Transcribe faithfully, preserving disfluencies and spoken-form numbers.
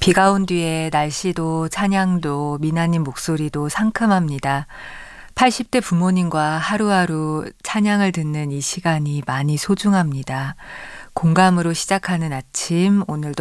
비가 온 뒤에 날씨도 찬양도 미나님 목소리도 상큼합니다. 팔십 대 부모님과 하루하루 찬양을 듣는 이 시간이 많이 소중합니다. 공감으로 시작하는 아침, 오늘도